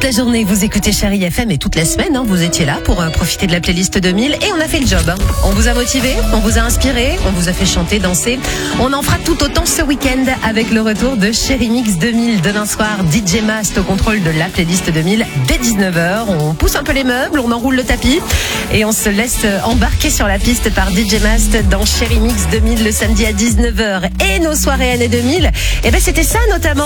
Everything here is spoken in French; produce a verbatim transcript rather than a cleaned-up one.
Toute la journée, vous écoutez Chérie F M et toute la semaine, hein, vous étiez là pour euh, profiter de la playlist deux mille et on a fait le job. Hein. On vous a motivé, on vous a inspiré, on vous a fait chanter, danser. On en fera tout autant ce week-end avec le retour de Chérie Mix deux mille. Demain soir, D J Mast au contrôle de la playlist deux mille dès dix-neuf heures. On pousse un peu les meubles, on enroule le tapis et on se laisse embarquer sur la piste par D J Mast dans Chérie Mix deux mille le samedi à dix-neuf heures. Et nos soirées années deux mille, eh ben c'était ça notamment.